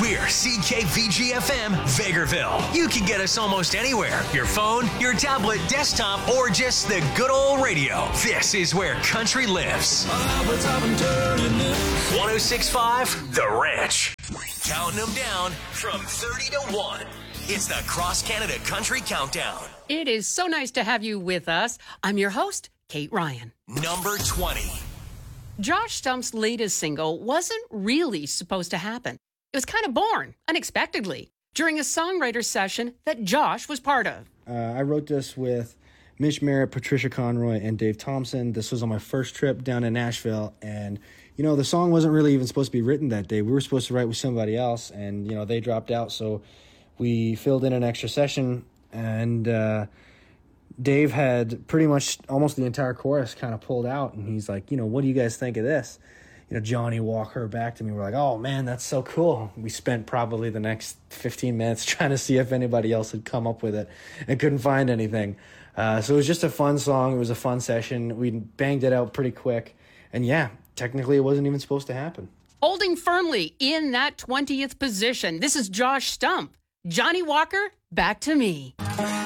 We're CKVG-FM Vegreville. You can get us almost anywhere. Your phone, your tablet, desktop, or just the good old radio. This is where country lives. 106.5 The Ranch. Counting them down from 30 to 1. It's the Cross Canada Country Countdown. It is so nice to have you with us. I'm your host, Kate Ryan. Number 20. Josh Stump's latest single wasn't really supposed to happen. It was kind of born, unexpectedly, during a songwriter session that Josh was part of. I wrote this with Mitch Merritt, Patricia Conroy, and Dave Thompson. This was on my first trip down to Nashville, and, the song wasn't really even supposed to be written that day. We were supposed to write with somebody else, and, they dropped out, so we filled in an extra session, and Dave had pretty much almost the entire chorus kind of pulled out, and he's like, what do you guys think of this? Johnny Walker back to me. We're like, oh, man, that's so cool. We spent probably the next 15 minutes trying to see if anybody else had come up with it and couldn't find anything. So it was just a fun song. It was a fun session. We banged it out pretty quick. And, yeah, technically it wasn't even supposed to happen. Holding firmly in that 20th position, this is Josh Stump. Johnny Walker, Back to Me.